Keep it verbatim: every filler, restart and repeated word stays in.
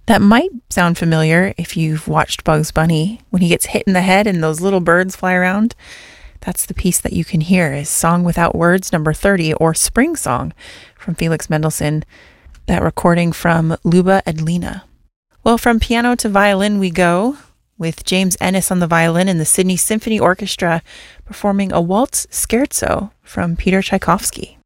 That might sound familiar if you've watched Bugs Bunny. When he gets hit in the head and those little birds fly around, that's the piece that you can hear is Song Without Words number thirty, or Spring Song from Felix Mendelssohn, that recording from Luba Edlina. Well, from piano to violin we go, with James Ennis on the violin and the Sydney Symphony Orchestra performing a waltz scherzo from Peter Tchaikovsky.